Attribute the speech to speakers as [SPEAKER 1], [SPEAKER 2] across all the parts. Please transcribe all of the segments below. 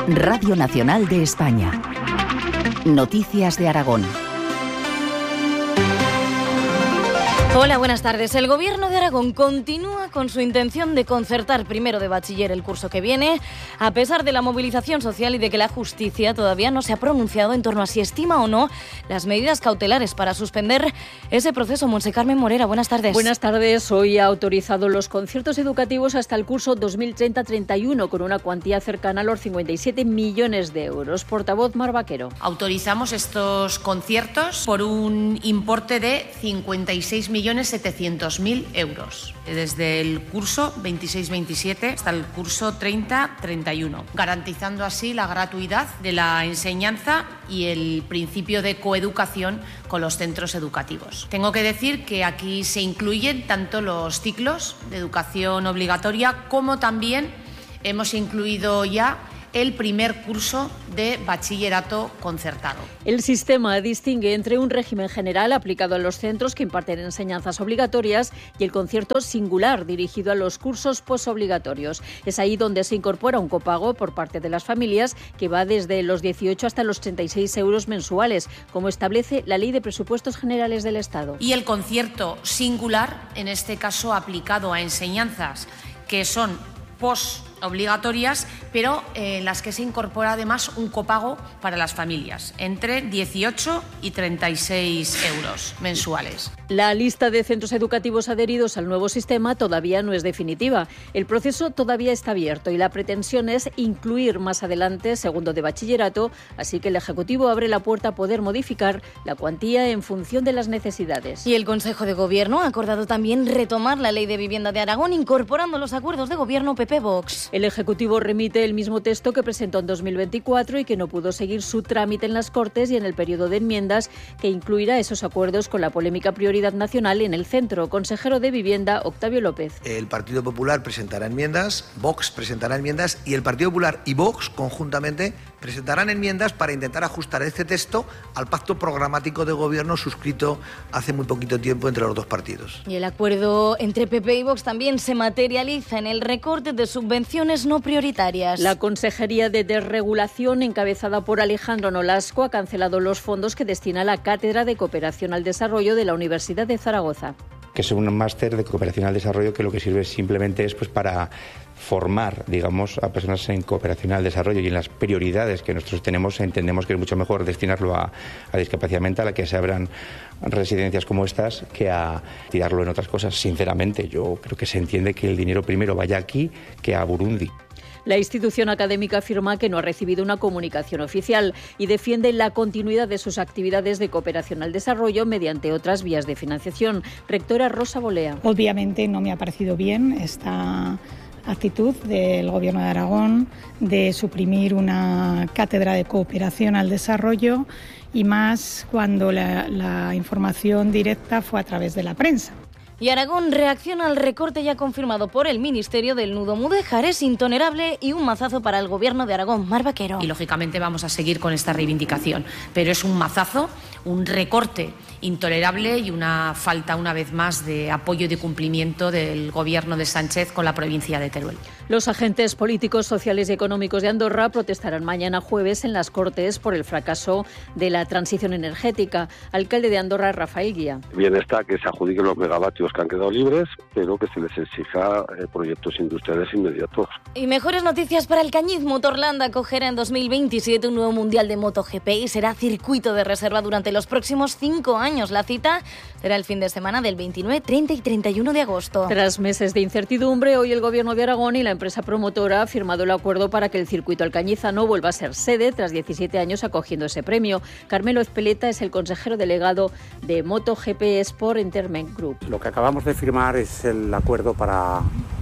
[SPEAKER 1] Radio Nacional de España. Noticias de Aragón.
[SPEAKER 2] Hola, buenas tardes. El Gobierno de Aragón continúa con su intención de concertar primero de bachiller el curso que viene, a pesar de la movilización social y de que la justicia todavía no se ha pronunciado en torno a si estima o no las medidas cautelares para suspender ese proceso. Monse Carmen Morera, buenas tardes.
[SPEAKER 3] Buenas tardes. Hoy ha autorizado los conciertos educativos hasta el curso 2030-31 con una cuantía cercana a los 57 millones de euros. Portavoz Mar Vaquero.
[SPEAKER 4] Autorizamos estos conciertos por un importe de 56.700.000 euros, desde el curso 26-27 hasta el curso 30-31, garantizando así la gratuidad de la enseñanza y el principio de coeducación con los centros educativos. Tengo que decir que aquí se incluyen tanto los ciclos de educación obligatoria como también hemos incluido ya el primer curso de bachillerato concertado.
[SPEAKER 3] El sistema distingue entre un régimen general aplicado a los centros que imparten enseñanzas obligatorias y el concierto singular dirigido a los cursos posobligatorios. Es ahí donde se incorpora un copago por parte de las familias que va desde los 18 hasta los 36 euros mensuales, como establece la Ley de Presupuestos Generales del Estado.
[SPEAKER 4] Y el concierto singular, en este caso aplicado a enseñanzas que son posobligatorias, pero en las que se incorpora además un copago para las familias, entre 18 y 36 euros mensuales.
[SPEAKER 3] La lista de centros educativos adheridos al nuevo sistema todavía no es definitiva. El proceso todavía está abierto y la pretensión es incluir más adelante segundo de bachillerato, así que el Ejecutivo abre la puerta a poder modificar la cuantía en función de las necesidades.
[SPEAKER 2] Y el Consejo de Gobierno ha acordado también retomar la Ley de Vivienda de Aragón, incorporando los acuerdos de gobierno PP-Vox.
[SPEAKER 3] El Ejecutivo remite el mismo texto que presentó en 2024 y que no pudo seguir su trámite en las Cortes y en el periodo de enmiendas que incluirá esos acuerdos con la polémica prioridad nacional en el centro. Consejero de Vivienda, Octavio López.
[SPEAKER 5] El Partido Popular presentará enmiendas, Vox presentará enmiendas y el Partido Popular y Vox conjuntamente presentarán enmiendas para intentar ajustar este texto al pacto programático de gobierno suscrito hace muy poquito tiempo entre los dos partidos.
[SPEAKER 2] Y el acuerdo entre PP y Vox también se materializa en el recorte de subvenciones no prioritarias.
[SPEAKER 3] La Consejería de Desregulación, encabezada por Alejandro Nolasco, ha cancelado los fondos que destina a la Cátedra de Cooperación al Desarrollo de la Universidad de Zaragoza.
[SPEAKER 6] Que es un máster de cooperación al desarrollo que lo que sirve simplemente es para formar, digamos, a personas en cooperación al desarrollo y en las prioridades que nosotros tenemos. Entendemos que es mucho mejor destinarlo a discapacidad mental, a que se abran residencias como estas, que a tirarlo en otras cosas. Sinceramente, yo creo que se entiende que el dinero primero vaya aquí que a Burundi.
[SPEAKER 3] La institución académica afirma que no ha recibido una comunicación oficial y defiende la continuidad de sus actividades de cooperación al desarrollo mediante otras vías de financiación. Rectora Rosa Bolea.
[SPEAKER 7] Obviamente no me ha parecido bien esta actitud del Gobierno de Aragón de suprimir una cátedra de cooperación al desarrollo y más cuando la información directa fue a través de la prensa.
[SPEAKER 2] Y Aragón reacciona al recorte ya confirmado por el Ministerio del Nudo Mudéjar. Es intolerable y un mazazo para el Gobierno de Aragón. Mar Vaquero.
[SPEAKER 4] Y lógicamente vamos a seguir con esta reivindicación, pero es un mazazo, un recorte intolerable y una falta una vez más de apoyo y de cumplimiento del Gobierno de Sánchez con la provincia de Teruel.
[SPEAKER 3] Los agentes políticos, sociales y económicos de Andorra protestarán mañana jueves en las Cortes por el fracaso de la transición energética. Alcalde de Andorra, Rafael Guía.
[SPEAKER 8] Bien está que se adjudiquen los megavatios que han quedado libres, pero que se les exija proyectos industriales inmediatos.
[SPEAKER 2] Y mejores noticias para el Cañiz. Motorland acogerá en 2027 un nuevo Mundial de MotoGP y será circuito de reserva durante los próximos 5 años. La cita será el fin de semana del 29, 30 y 31 de agosto.
[SPEAKER 3] Tras meses de incertidumbre, hoy el Gobierno de Aragón y la empresa promotora ha firmado el acuerdo para que el circuito alcañizano vuelva a ser sede tras 17 años acogiendo ese premio. Carmelo Ezpeleta es el consejero delegado de MotoGP Sport Entertainment Group.
[SPEAKER 9] Lo que acabamos de firmar es el acuerdo para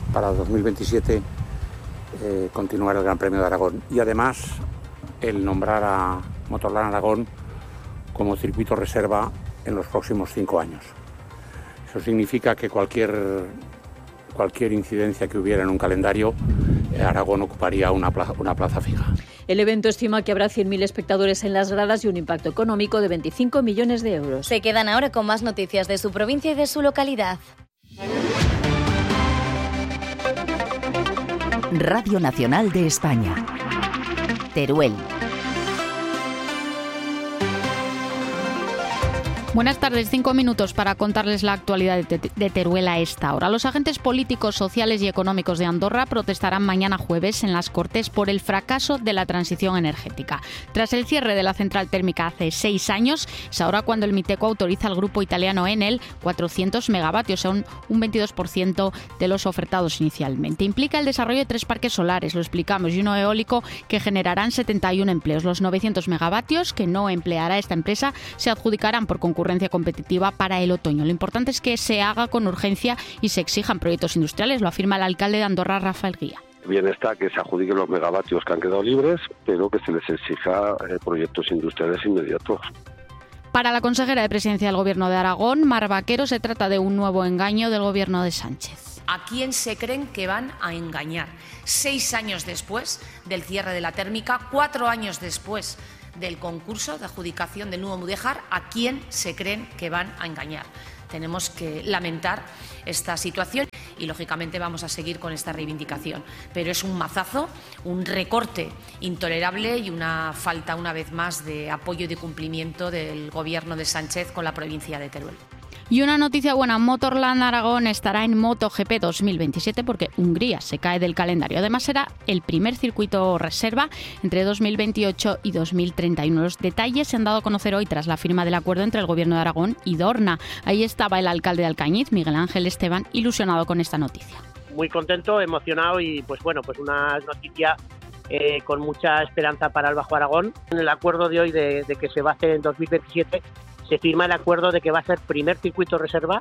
[SPEAKER 9] 2027 continuar el Gran Premio de Aragón y además el nombrar a Motorland Aragón como circuito reserva en los próximos 5 años. Eso significa que cualquier incidencia que hubiera en un calendario, Aragón ocuparía una plaza fija.
[SPEAKER 3] El evento estima que habrá 100.000 espectadores en las gradas y un impacto económico de 25 millones de euros.
[SPEAKER 2] Se quedan ahora con más noticias de su provincia y de su localidad.
[SPEAKER 1] Radio Nacional de España. Teruel.
[SPEAKER 10] Buenas tardes, 5 minutos para contarles la actualidad de Teruel a esta hora. Los agentes políticos, sociales y económicos de Andorra protestarán mañana jueves en las Cortes por el fracaso de la transición energética. Tras el cierre de la central térmica hace 6 años, es ahora cuando el Miteco autoriza al grupo italiano Enel 400 megavatios, son un 22% de los ofertados inicialmente. Implica el desarrollo de 3 parques solares, lo explicamos, y uno eólico que generarán 71 empleos. Los 900 megavatios que no empleará esta empresa se adjudicarán por concurrencia competitiva para el otoño. Lo importante es que se haga con urgencia y se exijan proyectos industriales, lo afirma el alcalde de Andorra, Rafael Guía.
[SPEAKER 8] Bien está que se adjudiquen los megavatios que han quedado libres, pero que se les exija proyectos industriales inmediatos.
[SPEAKER 10] Para la consejera de Presidencia del Gobierno de Aragón, Mar Vaquero, se trata de un nuevo engaño del Gobierno de Sánchez.
[SPEAKER 4] ¿A quién se creen que van a engañar? 6 años después del cierre de la térmica, 4 años después del concurso de adjudicación del nuevo Mudéjar, ¿a quién se creen que van a engañar? Tenemos que lamentar esta situación y, lógicamente, vamos a seguir con esta reivindicación. Pero es un mazazo, un recorte intolerable y una falta, una vez más, de apoyo y de cumplimiento del Gobierno de Sánchez con la provincia de Teruel.
[SPEAKER 10] Y una noticia buena, Motorland Aragón estará en MotoGP 2027 porque Hungría se cae del calendario. Además será el primer circuito reserva entre 2028 y 2031. Los detalles se han dado a conocer hoy tras la firma del acuerdo entre el Gobierno de Aragón y Dorna. Ahí estaba el alcalde de Alcañiz, Miguel Ángel Esteban, ilusionado con esta noticia.
[SPEAKER 11] Muy contento, emocionado y pues una noticia con mucha esperanza para el Bajo Aragón. En el acuerdo de hoy de que se va a hacer en 2027 se firma el acuerdo de que va a ser primer circuito reserva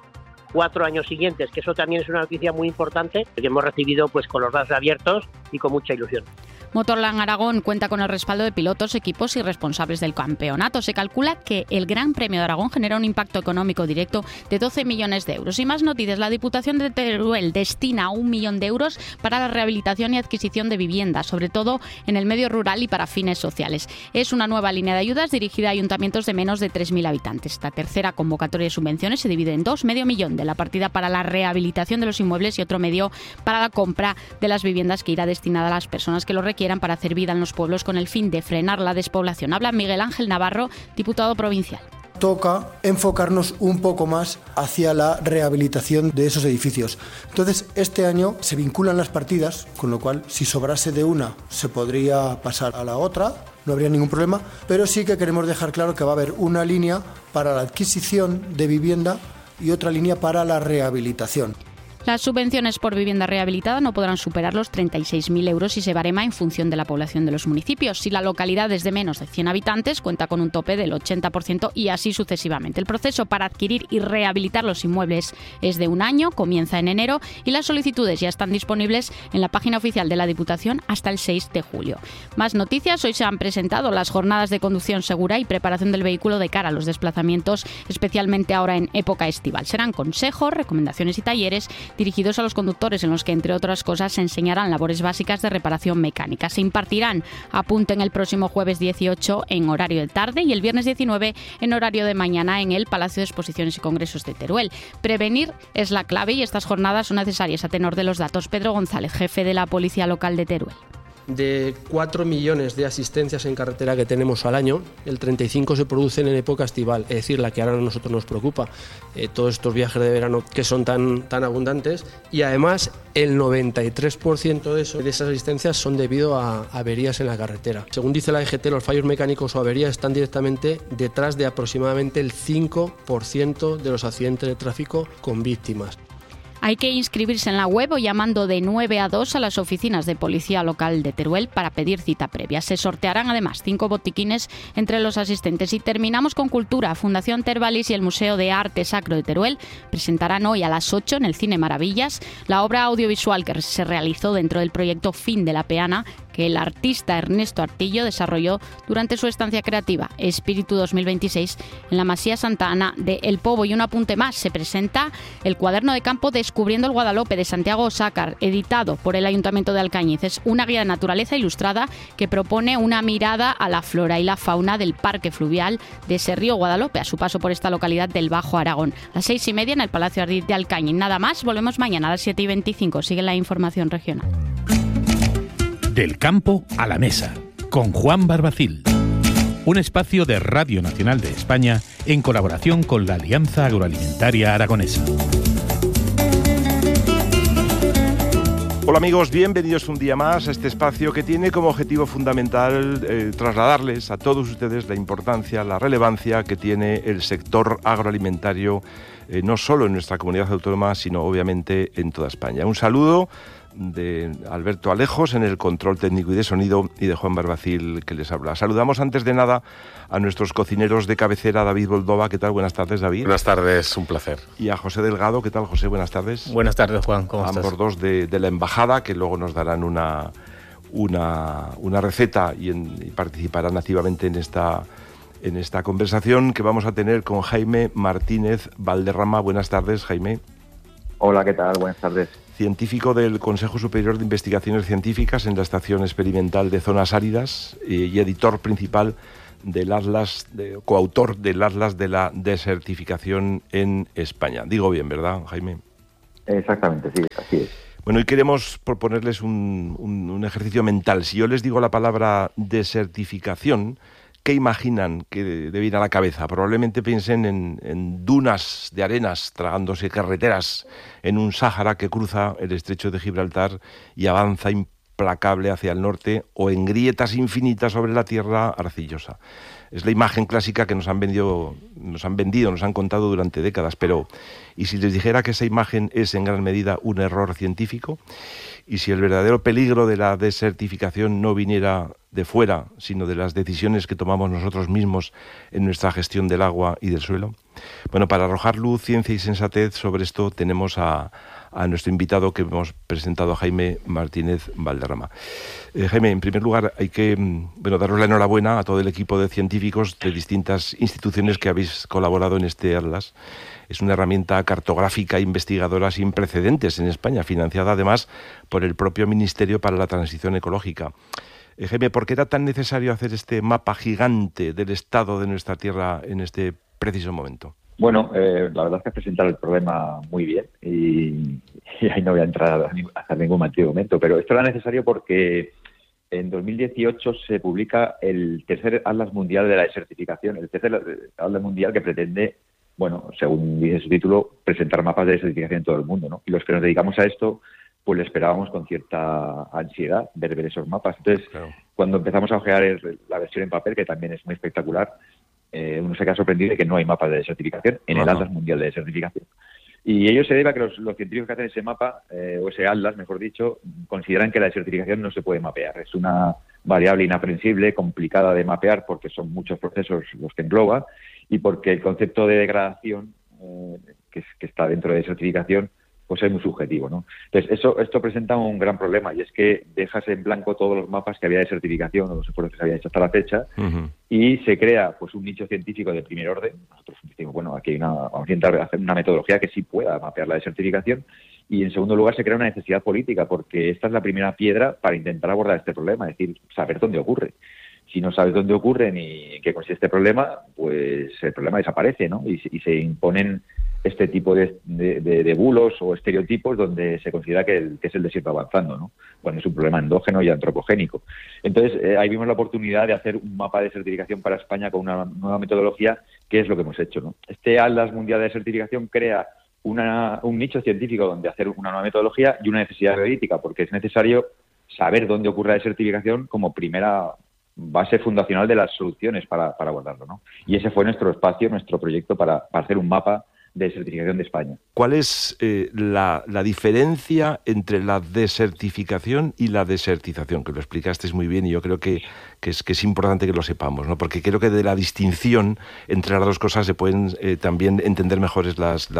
[SPEAKER 11] 4 años siguientes, que eso también es una noticia muy importante que hemos recibido pues con los brazos abiertos y con mucha ilusión.
[SPEAKER 10] Motorland Aragón cuenta con el respaldo de pilotos, equipos y responsables del campeonato. Se calcula que el Gran Premio de Aragón genera un impacto económico directo de 12 millones de euros. Y más noticias, la Diputación de Teruel destina 1 millón de euros para la rehabilitación y adquisición de viviendas, sobre todo en el medio rural y para fines sociales. Es una nueva línea de ayudas dirigida a ayuntamientos de menos de 3.000 habitantes. Esta tercera convocatoria de subvenciones se divide en dos, medio millón de la partida para la rehabilitación de los inmuebles y otro medio para la compra de las viviendas que irá destinada a las personas que lo requieran para hacer vida en los pueblos con el fin de frenar la despoblación. Habla Miguel Ángel Navarro, diputado provincial.
[SPEAKER 12] Toca enfocarnos un poco más hacia la rehabilitación de esos edificios. Entonces, este año se vinculan las partidas, con lo cual, si sobrase de una, se podría pasar a la otra, no habría ningún problema, pero sí que queremos dejar claro que va a haber una línea para la adquisición de vivienda y otra línea para la rehabilitación.
[SPEAKER 10] Las subvenciones por vivienda rehabilitada no podrán superar los 36.000 euros y se barema en función de la población de los municipios. Si la localidad es de menos de 100 habitantes, cuenta con un tope del 80% y así sucesivamente. El proceso para adquirir y rehabilitar los inmuebles es de 1 año, comienza en enero y las solicitudes ya están disponibles en la página oficial de la Diputación hasta el 6 de julio. Más noticias, hoy se han presentado las jornadas de conducción segura y preparación del vehículo de cara a los desplazamientos, especialmente ahora en época estival. Serán consejos, recomendaciones y talleres dirigidos a los conductores en los que, entre otras cosas, se enseñarán labores básicas de reparación mecánica. Se impartirán, apunten, el próximo jueves 18 en horario de tarde y el viernes 19 en horario de mañana en el Palacio de Exposiciones y Congresos de Teruel. Prevenir es la clave y estas jornadas son necesarias a tenor de los datos. Pedro González, jefe de la Policía Local de Teruel.
[SPEAKER 13] De 4 millones de asistencias en carretera que tenemos al año, el 35 se producen en época estival, es decir, la que ahora a nosotros nos preocupa, todos estos viajes de verano que son tan abundantes, y además el 93% de esas asistencias son debido a averías en la carretera. Según dice la DGT, los fallos mecánicos o averías están directamente detrás de aproximadamente el 5% de los accidentes de tráfico con víctimas.
[SPEAKER 10] Hay que inscribirse en la web o llamando de 9 a 2 a las oficinas de Policía Local de Teruel para pedir cita previa. Se sortearán además 5 botiquines entre los asistentes. Y terminamos con cultura. Fundación Tervalis y el Museo de Arte Sacro de Teruel presentarán hoy a las 8 en el Cine Maravillas la obra audiovisual que se realizó dentro del proyecto Fin de la Peana, que el artista Ernesto Artillo desarrolló durante su estancia creativa Espíritu 2026 en la Masía Santa Ana de El Pobo. Y un apunte más, se presenta el cuaderno de campo Descubriendo el Guadalope de Santiago Osácar, editado por el Ayuntamiento de Alcañiz. Es una guía de naturaleza ilustrada que propone una mirada a la flora y la fauna del parque fluvial de ese río Guadalope a su paso por esta localidad del Bajo Aragón. A las 6:30 en el Palacio Ardid de Alcañiz. Nada más, volvemos mañana a las 7:25. Sigue la información regional.
[SPEAKER 14] Del campo a la mesa, con Juan Barbacil. Un espacio de Radio Nacional de España en colaboración con la Alianza Agroalimentaria Aragonesa.
[SPEAKER 15] Hola amigos, bienvenidos un día más a este espacio que tiene como objetivo fundamental trasladarles a todos ustedes la importancia, la relevancia que tiene el sector agroalimentario, no solo en nuestra comunidad autónoma, sino obviamente en toda España. Un saludo de Alberto Alejos en el control técnico y de sonido y de Juan Barbacil que les habla. Saludamos antes de nada a nuestros cocineros de cabecera, David Boldova. ¿Qué tal? Buenas tardes, David.
[SPEAKER 16] Buenas tardes, un placer.
[SPEAKER 15] Y a José Delgado. ¿Qué tal, José? Buenas tardes.
[SPEAKER 17] Buenas tardes, Juan. ¿Cómo estás?
[SPEAKER 15] Ambos dos de la embajada, que luego nos darán una receta y participarán activamente en esta conversación que vamos a tener con Jaime Martínez Valderrama. Buenas tardes, Jaime.
[SPEAKER 18] Hola, ¿qué tal? Buenas tardes.
[SPEAKER 15] Científico del Consejo Superior de Investigaciones Científicas en la Estación Experimental de Zonas Áridas y editor principal del Atlas, coautor del Atlas de la Desertificación en España. Digo bien, ¿verdad, Jaime?
[SPEAKER 18] Exactamente, sí, así es.
[SPEAKER 15] Bueno, hoy queremos proponerles un ejercicio mental. Si yo les digo la palabra desertificación, ¿qué imaginan que debe ir a la cabeza? Probablemente piensen en dunas de arenas tragándose carreteras en un Sáhara que cruza el estrecho de Gibraltar y avanza implacable hacia el norte, o en grietas infinitas sobre la tierra arcillosa. Es la imagen clásica que nos han contado durante décadas, pero ¿y si les dijera que esa imagen es en gran medida un error científico? ¿Y si el verdadero peligro de la desertificación no viniera de fuera, sino de las decisiones que tomamos nosotros mismos en nuestra gestión del agua y del suelo? Bueno, para arrojar luz, ciencia y sensatez sobre esto tenemos a nuestro invitado que hemos presentado, a Jaime Martínez Valderrama. Jaime, en primer lugar hay que daros la enhorabuena a todo el equipo de científicos de distintas instituciones que habéis colaborado en este Atlas. Es una herramienta cartográfica e investigadora sin precedentes en España, financiada además por el propio Ministerio para la Transición Ecológica. Jaime, ¿por qué era tan necesario hacer este mapa gigante del estado de nuestra tierra en este preciso momento?
[SPEAKER 18] Bueno, la verdad es que has presentado el problema muy bien y ahí no voy a entrar a hacer ningún argumento, pero esto era necesario porque en 2018 se publica el tercer Atlas Mundial de la Desertificación, el tercer Atlas Mundial que pretende, bueno, según dice su título, presentar mapas de desertificación en todo el mundo, ¿no? Y los que nos dedicamos a esto, pues le esperábamos con cierta ansiedad ver esos mapas. Entonces, claro, cuando empezamos a ojear la versión en papel, que también es muy espectacular, uno se queda sorprendido de que no hay mapas de desertificación en el Atlas Mundial de Desertificación. Y ello se debe a que los científicos que hacen ese mapa, o ese Atlas, mejor dicho, consideran que la desertificación no se puede mapear. Es una variable inaprensible, complicada de mapear, porque son muchos procesos los que engloba, y porque el concepto de degradación, que está dentro de desertificación, pues es muy subjetivo, ¿no? Entonces, esto presenta un gran problema, y es que dejas en blanco todos los mapas que había de certificación o los esfuerzos que se habían hecho hasta la fecha, y se crea pues un nicho científico de primer orden. Nosotros decimos, bueno, aquí vamos a intentar hacer una metodología que sí pueda mapear la desertificación, y en segundo lugar se crea una necesidad política, porque esta es la primera piedra para intentar abordar este problema, es decir, saber dónde ocurre. Si no sabes dónde ocurre ni en qué consiste este problema, pues el problema desaparece, ¿no? Y se imponen este tipo de bulos o estereotipos donde se considera que es el desierto avanzando, ¿no? Bueno, es un problema endógeno y antropogénico. Entonces, ahí vimos la oportunidad de hacer un mapa de desertificación para España con una nueva metodología, que es lo que hemos hecho, ¿no? Este Atlas Mundial de Desertificación crea un nicho científico donde hacer una nueva metodología y una necesidad analítica, porque es necesario saber dónde ocurre la desertificación como primera base fundacional de las soluciones para abordarlo, ¿no? Y ese fue nuestro espacio, nuestro proyecto para hacer un mapa de desertificación de España.
[SPEAKER 15] ¿Cuál es la diferencia entre la desertificación y la desertización? Que lo explicaste muy bien y yo creo que es importante que lo sepamos, ¿no? Porque creo que de la distinción entre las dos cosas se pueden también entender mejores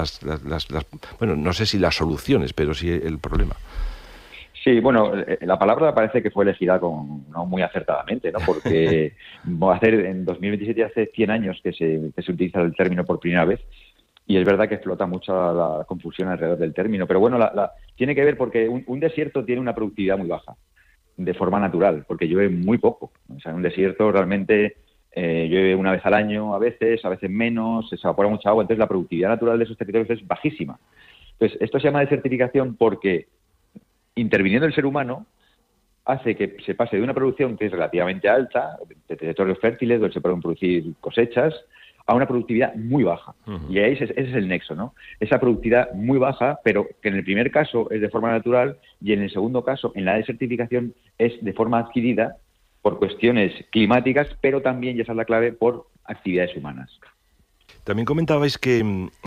[SPEAKER 15] bueno, no sé si las soluciones, pero sí el problema.
[SPEAKER 18] Sí, bueno, la palabra parece que fue elegida no muy acertadamente, ¿no? Porque en 2027 hace 100 años que se utiliza el término por primera vez, y es verdad que explota mucho la confusión alrededor del término. Pero bueno, tiene que ver porque un desierto tiene una productividad muy baja, de forma natural, porque llueve muy poco. O sea, en un desierto realmente llueve una vez al año, a veces menos, se evapora mucha agua, entonces la productividad natural de esos territorios es bajísima. Entonces, esto se llama desertificación porque, interviniendo el ser humano, hace que se pase de una producción que es relativamente alta, de territorios fértiles, donde se pueden producir cosechas, a una productividad muy baja. Y ahí ese es el nexo, ¿no? Esa productividad muy baja, pero que en el primer caso es de forma natural y en el segundo caso, en la desertificación, es de forma adquirida por cuestiones climáticas, pero también, y esa es la clave, por actividades humanas.
[SPEAKER 15] También comentabais que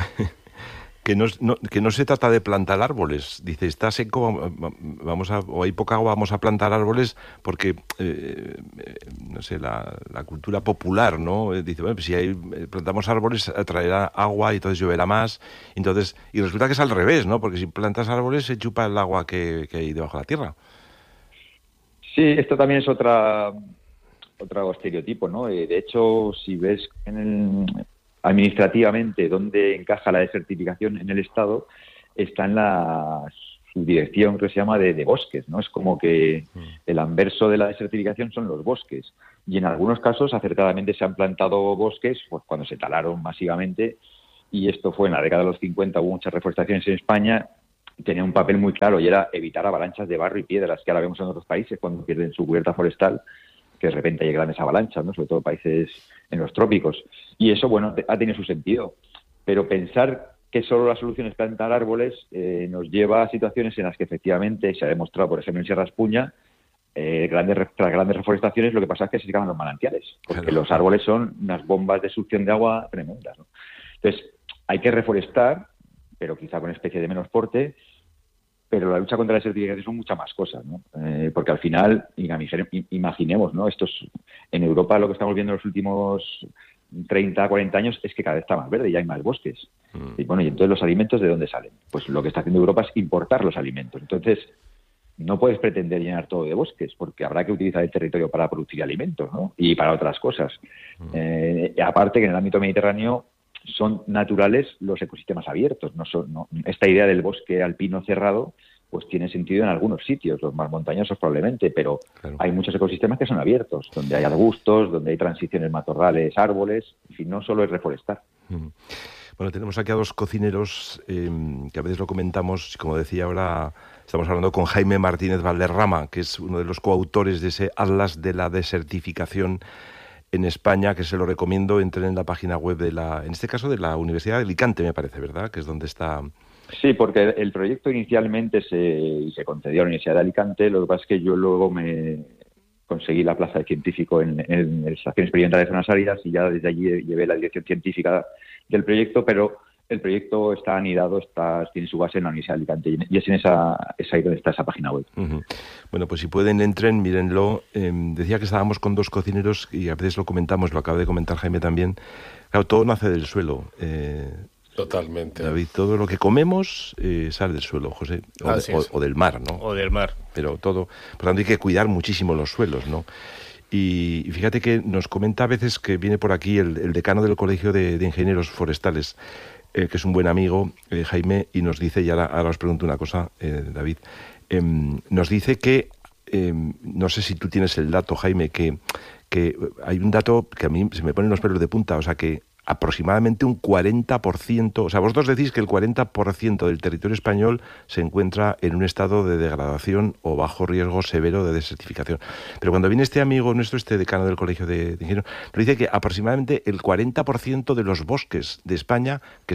[SPEAKER 15] no se trata de plantar árboles. Dice, está seco, o hay poca agua, vamos a plantar árboles porque, no sé, la cultura popular, ¿no? Dice, bueno, pues si plantamos árboles atraerá agua y entonces lloverá más. Y resulta que es al revés, ¿no? Porque si plantas árboles se chupa el agua que hay debajo de la tierra.
[SPEAKER 18] Sí, esto también es otro estereotipo, ¿no? De hecho, si ves administrativamente dónde encaja la desertificación en el Estado, está en la subdirección que se llama de bosques, ¿no? Es como que el anverso de la desertificación son los bosques. Y en algunos casos, acertadamente, se han plantado bosques pues, cuando se talaron masivamente, y esto fue en la década de los 50, hubo muchas reforestaciones en España, tenía un papel muy claro y era evitar avalanchas de barro y piedras que ahora vemos en otros países cuando pierden su cubierta forestal, que de repente hay grandes avalanchas, ¿no? Sobre todo países en los trópicos. Y eso, bueno, ha tenido su sentido. Pero pensar que solo la solución es plantar árboles nos lleva a situaciones en las que efectivamente se ha demostrado, por ejemplo, en Sierra Espuña, tras grandes reforestaciones, lo que pasa es que se secan los manantiales, porque los árboles son unas bombas de succión de agua tremendas, ¿no? Entonces, hay que reforestar, pero quizá con especie de menos porte, pero la lucha contra la desertificación son muchas más cosas, ¿no? Porque al final, imaginemos, ¿no? En Europa lo que estamos viendo en los últimos 30, 40 años es que cada vez está más verde y hay más bosques. Y bueno, y entonces los alimentos, ¿de dónde salen? Pues lo que está haciendo Europa es importar los alimentos. Entonces, no puedes pretender llenar todo de bosques, porque habrá que utilizar el territorio para producir alimentos, ¿no? Y para otras cosas. Aparte que en el ámbito mediterráneo son naturales los ecosistemas abiertos. Esta idea del bosque alpino cerrado pues tiene sentido en algunos sitios, los más montañosos probablemente, pero hay muchos ecosistemas que son abiertos, donde hay arbustos, donde hay transiciones matorrales, árboles, en fin, no solo es reforestar.
[SPEAKER 15] Bueno, tenemos aquí a dos cocineros que a veces lo comentamos, como decía ahora, estamos hablando con Jaime Martínez Valderrama, que es uno de los coautores de ese Atlas de la Desertificación en España, que se lo recomiendo. Entren en la página web en este caso de la Universidad de Alicante, me parece, ¿verdad? Que es donde está.
[SPEAKER 18] Sí, porque el proyecto inicialmente se concedió a la Universidad de Alicante, lo que pasa es que yo luego me conseguí la plaza de científico en la Estación Experimental de Zonas Áridas y ya desde allí llevé la dirección científica del proyecto, pero el proyecto está anidado, tiene su base en la Universidad de Alicante y es en es ahí donde está esa página web.
[SPEAKER 15] Bueno, pues si pueden, entren, mírenlo. Decía que estábamos con dos cocineros y a veces lo comentamos, lo acaba de comentar Jaime también. Claro, todo nace del suelo.
[SPEAKER 16] Totalmente.
[SPEAKER 15] David, todo lo que comemos sale del suelo, José, o del mar, ¿no?
[SPEAKER 16] O del mar.
[SPEAKER 15] Pero todo, por tanto hay que cuidar muchísimo los suelos, ¿no? Y fíjate que nos comenta a veces que viene por aquí el decano del Colegio de Ingenieros Forestales, que es un buen amigo, Jaime, y nos dice, y ahora os pregunto una cosa, David, nos dice que, no sé si tú tienes el dato, Jaime, que hay un dato que a mí se me ponen los pelos de punta, o sea que aproximadamente un 40%, o sea, vosotros decís que el 40% del territorio español se encuentra en un estado de degradación o bajo riesgo severo de desertificación. Pero cuando viene este amigo nuestro, este decano del Colegio de Ingenieros, nos dice que aproximadamente el 40% de los bosques de España que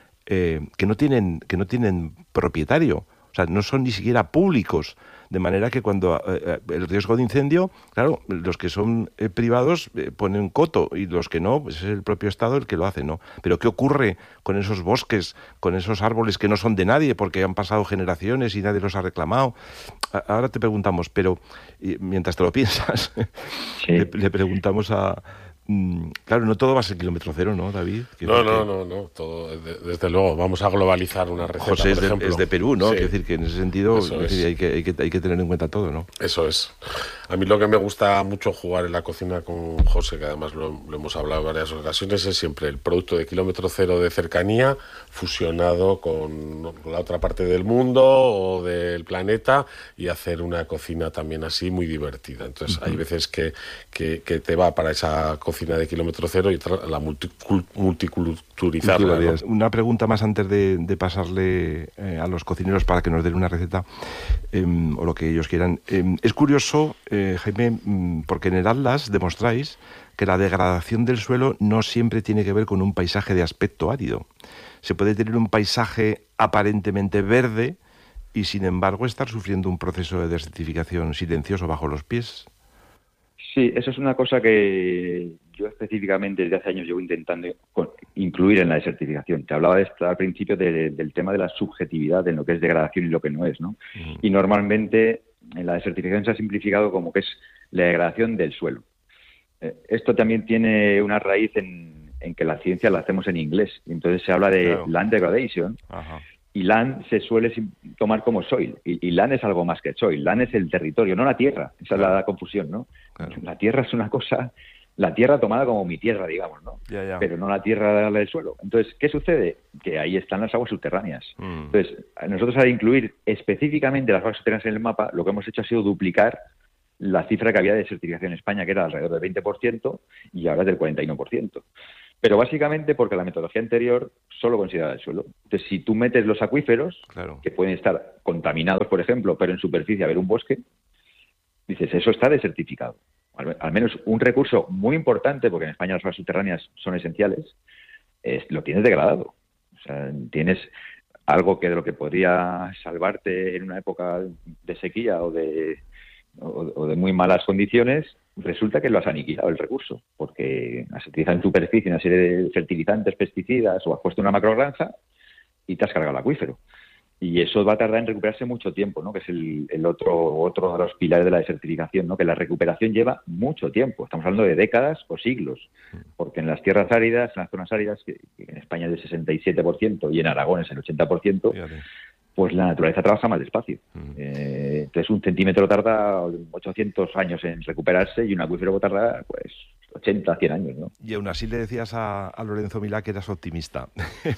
[SPEAKER 15] no tienen propietario, o sea, no son ni siquiera públicos. De manera que cuando el riesgo de incendio, claro, los que son privados ponen coto y los que no, pues es el propio Estado el que lo hace, ¿no? Pero ¿qué ocurre con esos bosques, con esos árboles que no son de nadie porque han pasado generaciones y nadie los ha reclamado? Ahora te preguntamos, pero mientras te lo piensas, sí. le preguntamos a... Claro, no todo va a ser kilómetro cero, ¿no, David?
[SPEAKER 16] No, todo, desde luego, vamos a globalizar una receta,
[SPEAKER 15] José
[SPEAKER 16] por ejemplo.
[SPEAKER 15] Es de Perú, ¿no?
[SPEAKER 16] Sí.
[SPEAKER 15] Quiero decir que en ese sentido hay que tener en cuenta todo, ¿no?
[SPEAKER 16] Eso es. A mí lo que me gusta mucho jugar en la cocina con José, que además lo hemos hablado en varias ocasiones, es siempre el producto de kilómetro cero de cercanía fusionado con la otra parte del mundo o del planeta y hacer una cocina también así muy divertida. Entonces hay veces que te va para esa cocina cocina de kilómetro cero y otra la multiculturizarla, ¿no?
[SPEAKER 15] Una pregunta más antes de pasarle a los cocineros para que nos den una receta o lo que ellos quieran. Es curioso, Jaime, porque en el Atlas demostráis que la degradación del suelo no siempre tiene que ver con un paisaje de aspecto árido. Se puede tener un paisaje aparentemente verde y, sin embargo, estar sufriendo un proceso de desertificación silencioso bajo los pies.
[SPEAKER 18] Sí, eso es una cosa que yo específicamente desde hace años llevo intentando incluir en la desertificación. Te hablaba al principio del tema de la subjetividad en lo que es degradación y lo que no es, ¿no? Y normalmente en la desertificación se ha simplificado como que es la degradación del suelo. Esto también tiene una raíz en que la ciencia la hacemos en inglés. Entonces se habla de land degradation. Ajá. Y land se suele tomar como soil. Y land es algo más que soil. Land es el territorio, no la tierra. Esa es la confusión, ¿no? Claro. La tierra es una cosa, la tierra tomada como mi tierra, digamos, ¿no? Ya. Pero no la tierra del suelo. Entonces, ¿qué sucede? Que ahí están las aguas subterráneas. Entonces, nosotros al incluir específicamente las aguas subterráneas en el mapa, lo que hemos hecho ha sido duplicar la cifra que había de desertificación en España, que era alrededor del 20%, y ahora es del 41%. Pero básicamente porque la metodología anterior solo consideraba el suelo. Entonces, si tú metes los acuíferos, que pueden estar contaminados, por ejemplo, pero en superficie haber un bosque, dices, eso está desertificado. Al menos un recurso muy importante, porque en España las aguas subterráneas son esenciales, lo tienes degradado. O sea, tienes algo que de lo que podría salvarte en una época de sequía o de muy malas condiciones, resulta que lo has aniquilado el recurso, porque has utilizado en superficie una serie de fertilizantes, pesticidas, o has puesto una macrogranja y te has cargado el acuífero. Y eso va a tardar en recuperarse mucho tiempo, ¿no? Que es el otro de los pilares de la desertificación, ¿no? Que la recuperación lleva mucho tiempo. Estamos hablando de décadas o siglos, porque en las tierras áridas, en las zonas áridas, que en España es del 67% y en Aragón es el 80%, pues la naturaleza trabaja más despacio. Entonces un centímetro tarda 800 años en recuperarse y un acuífero tarda pues 80, 100 años, ¿no?
[SPEAKER 15] Y aún así le decías a Lorenzo Milá que eras optimista.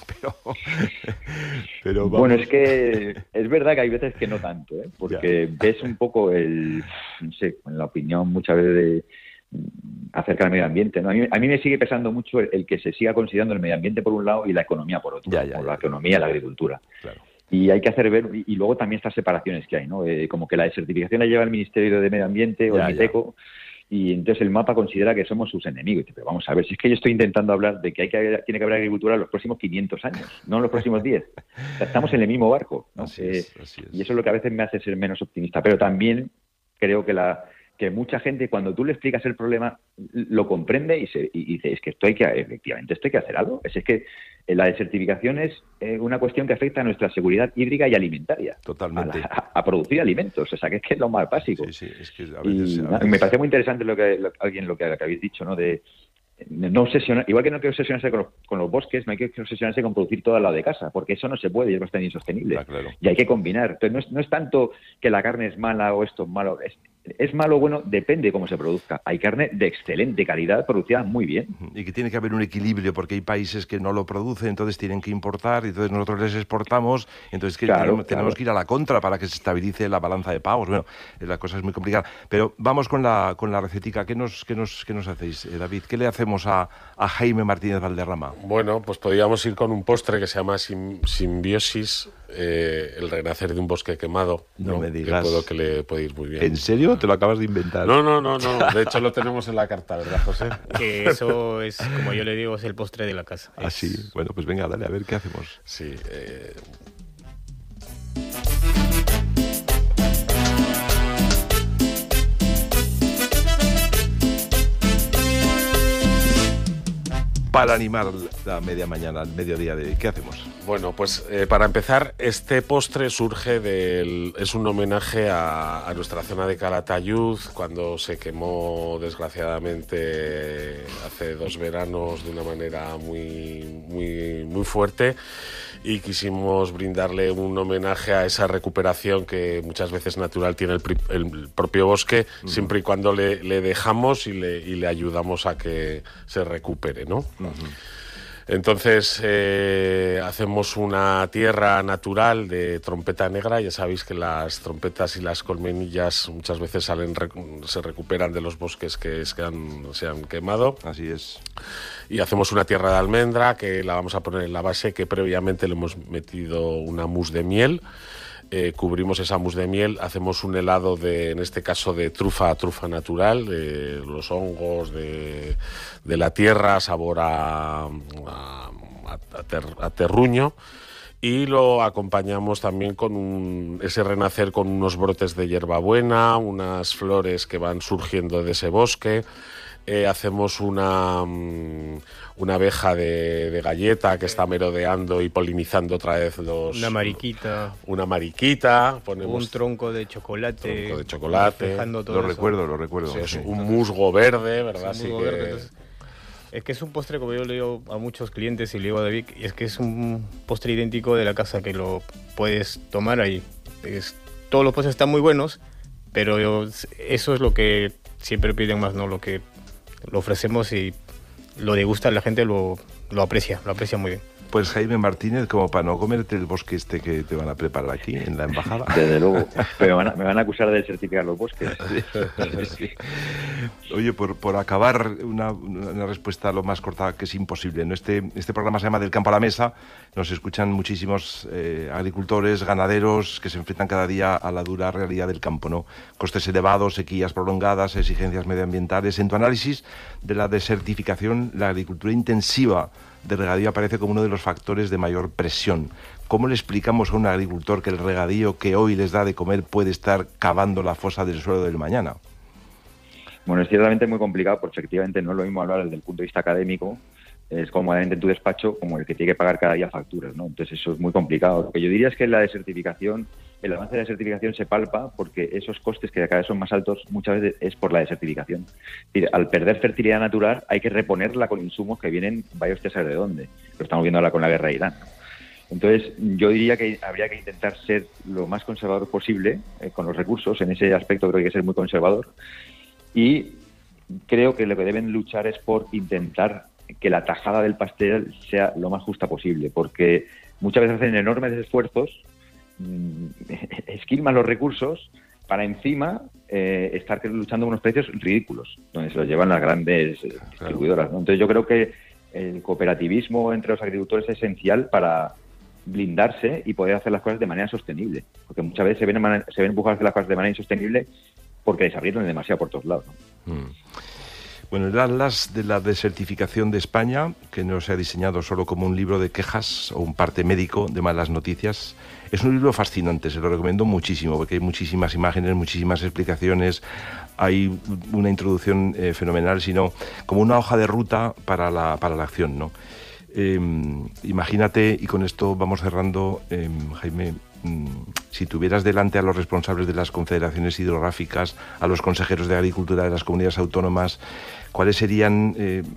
[SPEAKER 15] pero vamos.
[SPEAKER 18] Bueno, es que es verdad que hay veces que no tanto, ¿eh? Porque ves un poco en la opinión muchas veces acerca del medio ambiente, ¿no? A mí me sigue pesando mucho el que se siga considerando el medio ambiente por un lado y la economía por otro, o la economía y la agricultura. Claro. Y hay que hacer ver, y luego también estas separaciones que hay, ¿no? Como que la desertificación la lleva el Ministerio de Medio Ambiente o el MITECO, y entonces el mapa considera que somos sus enemigos. Pero vamos a ver, si es que yo estoy intentando hablar de que tiene que haber agricultura en los próximos 500 años, no en los próximos 10. O sea, estamos en el mismo barco, ¿no? Así es. Y eso es lo que a veces me hace ser menos optimista. Pero también creo que mucha gente, cuando tú le explicas el problema, lo comprende y dice, es que efectivamente esto hay que hacer algo. Es que la desertificación es una cuestión que afecta a nuestra seguridad hídrica y alimentaria. Totalmente. A producir alimentos, o sea, que es lo más básico. Sí, es que a veces, me parece muy interesante lo que habéis dicho, ¿no? De no obsesionar, igual que no hay que obsesionarse con los bosques, no hay que obsesionarse con producir todo al lado de casa, porque eso no se puede y es bastante insostenible. Claro. Y hay que combinar. Entonces no es tanto que la carne es mala o esto es malo, es malo o bueno, depende de cómo se produzca. Hay carne de excelente calidad, producida muy bien.
[SPEAKER 15] Y que tiene que haber un equilibrio, porque hay países que no lo producen, entonces tienen que importar, y entonces nosotros les exportamos, entonces tenemos que ir a la contra para que se estabilice la balanza de pagos. Bueno, la cosa es muy complicada. Pero vamos con la recetica. ¿Qué nos hacéis, David? ¿Qué le hacemos a Jaime Martínez Valderrama?
[SPEAKER 16] Bueno, pues podríamos ir con un postre que se llama Simbiosis, el renacer de un bosque quemado.
[SPEAKER 15] No me digas.
[SPEAKER 16] Que le puede ir muy bien.
[SPEAKER 15] ¿En serio? ¿Te lo acabas de inventar?
[SPEAKER 16] No. De hecho, lo tenemos en la carta, ¿verdad, José?
[SPEAKER 17] Que eso es, como yo le digo, es el postre de la casa.
[SPEAKER 15] Ah, sí. Bueno, pues venga, dale, a ver qué hacemos.
[SPEAKER 16] Sí.
[SPEAKER 15] Para animar la media mañana, al mediodía, ¿qué hacemos?
[SPEAKER 16] Bueno, pues para empezar, este postre surge es un homenaje a nuestra zona de Calatayud, cuando se quemó desgraciadamente hace 2 veranos de una manera muy fuerte, y quisimos brindarle un homenaje a esa recuperación que muchas veces natural tiene el propio bosque, siempre y cuando le dejamos y le ayudamos a que se recupere, ¿no? Entonces hacemos una tierra natural de trompeta negra. Ya sabéis que las trompetas y las colmenillas muchas veces se recuperan de los bosques que se han quemado.
[SPEAKER 15] Así es.
[SPEAKER 16] Y hacemos una tierra de almendra que la vamos a poner en la base, que previamente le hemos metido una mousse de miel. Cubrimos esa mousse de miel, hacemos un helado en este caso de trufa natural, de los hongos de la tierra, sabor a terruño, y lo acompañamos también con ese renacer con unos brotes de hierbabuena, unas flores que van surgiendo de ese bosque. Hacemos una abeja de galleta que está merodeando y polinizando otra vez
[SPEAKER 17] Una mariquita.
[SPEAKER 16] Ponemos
[SPEAKER 17] un tronco de chocolate.
[SPEAKER 15] Lo recuerdo.
[SPEAKER 16] Sí, es un musgo verde, ¿verdad?
[SPEAKER 17] Es que es un postre, como yo le digo a muchos clientes y le digo a David, y es que es un postre idéntico de la casa que lo puedes tomar ahí. Todos los postres están muy buenos, pero eso es lo que siempre piden más, ¿no? Lo que lo ofrecemos y lo degusta, la gente lo aprecia muy bien.
[SPEAKER 15] Pues Jaime Martínez, como para no comerte el bosque que te van a preparar aquí en la embajada.
[SPEAKER 18] Desde luego, pero me van a acusar de certificar los bosques.
[SPEAKER 15] Sí. Oye, por acabar, una respuesta lo más corta que es imposible, ¿no? Este programa se llama Del campo a la mesa, nos escuchan muchísimos agricultores, ganaderos que se enfrentan cada día a la dura realidad del campo, ¿no? Costes elevados, sequías prolongadas, exigencias medioambientales. En tu análisis de la desertificación, la agricultura intensiva de regadío aparece como uno de los factores de mayor presión. ¿Cómo le explicamos a un agricultor que el regadío que hoy les da de comer puede estar cavando la fosa del suelo del mañana?
[SPEAKER 18] Bueno, es ciertamente muy complicado, porque efectivamente no es lo mismo hablar desde el punto de vista académico, es cómodamente en tu despacho, como el que tiene que pagar cada día facturas, ¿no? Entonces eso es muy complicado. Lo que yo diría es que la desertificación, el avance de la desertificación se palpa porque esos costes que cada vez son más altos muchas veces es por la desertificación. Es decir, al perder fertilidad natural hay que reponerla con insumos que vienen, vaya usted a saber de dónde. Lo estamos viendo ahora con la guerra de Irán. Entonces yo diría que habría que intentar ser lo más conservador posible con los recursos. En ese aspecto creo que hay que ser muy conservador. Y creo que lo que deben luchar es por intentar que la tajada del pastel sea lo más justa posible, porque muchas veces hacen enormes esfuerzos, esquilman los recursos para encima estar luchando con unos precios ridículos, donde se los llevan las grandes distribuidoras, ¿no? Entonces yo creo que el cooperativismo entre los agricultores es esencial para blindarse y poder hacer las cosas de manera sostenible, porque muchas veces se ven empujados a hacer las cosas de manera insostenible porque les abrieron demasiado por todos lados, ¿no?
[SPEAKER 15] Bueno, el Atlas de la Desertificación de España, que no se ha diseñado solo como un libro de quejas o un parte médico de malas noticias, es un libro fascinante, se lo recomiendo muchísimo, porque hay muchísimas imágenes, muchísimas explicaciones, hay una introducción fenomenal, sino como una hoja de ruta para la acción, ¿no? Imagínate, y con esto vamos cerrando, Jaime, si tuvieras delante a los responsables de las confederaciones hidrográficas, a los consejeros de agricultura de las comunidades autónomas, ¿cuáles serían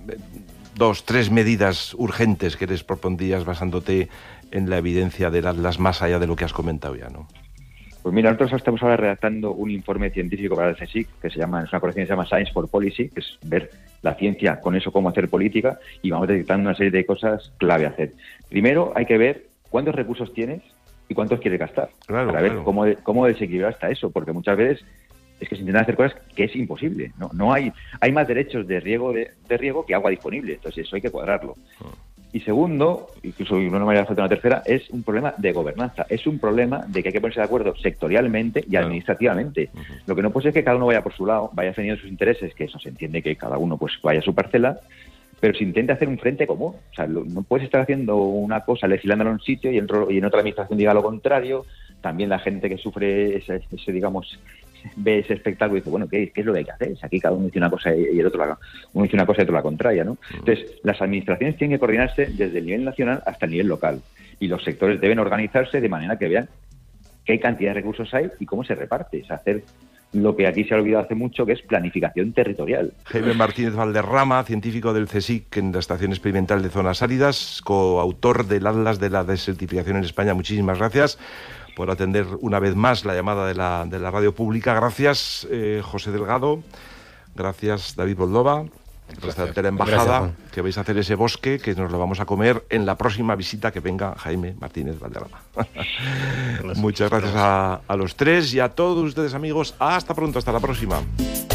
[SPEAKER 15] 2, 3 medidas urgentes que les propondrías basándote en la evidencia del Atlas más allá de lo que has comentado ya, ¿no?
[SPEAKER 18] Pues mira, nosotros estamos ahora redactando un informe científico para el CSIC, que es una colección que se llama Science for Policy, que es ver la ciencia con eso, cómo hacer política, y vamos detectando una serie de cosas clave a hacer. Primero hay que ver cuántos recursos tienes y cuántos quieres gastar, para ver cómo desequilibrar hasta eso, porque muchas veces es que se intentan hacer cosas que es imposible. No hay más derechos de riego que agua disponible, entonces eso hay que cuadrarlo. Y segundo, incluso no me vaya a faltar una tercera, es un problema de gobernanza, es un problema de que hay que ponerse de acuerdo sectorialmente y administrativamente. Lo que no puede ser es que cada uno vaya por su lado, vaya defendiendo sus intereses, que eso se entiende que cada uno pues vaya a su parcela, pero se intenta hacer un frente común. O sea, no puedes estar haciendo una cosa, legislando en un sitio y en otra administración diga lo contrario. También la gente que sufre ese digamos, ve ese espectáculo y dice, bueno, ¿qué es lo que hay que hacer? Aquí cada uno dice una cosa y el otro uno dice una cosa y otro la contraria, ¿no? Entonces, las administraciones tienen que coordinarse desde el nivel nacional hasta el nivel local, y los sectores deben organizarse de manera que vean qué cantidad de recursos hay y cómo se reparte. Es hacer lo que aquí se ha olvidado hace mucho, que es planificación territorial.
[SPEAKER 15] Jaime Martínez Valderrama, científico del CSIC en la Estación Experimental de Zonas Áridas, coautor del Atlas de la Desertificación en España. Muchísimas gracias por atender una vez más la llamada de la radio pública. Gracias, José Delgado. Gracias, David Boldova. restaurante de la Embajada, que vais a hacer ese bosque, que nos lo vamos a comer en la próxima visita que venga Jaime Martínez Valderrama. Muchas gracias a los tres y a todos ustedes, amigos. Hasta pronto, hasta la próxima.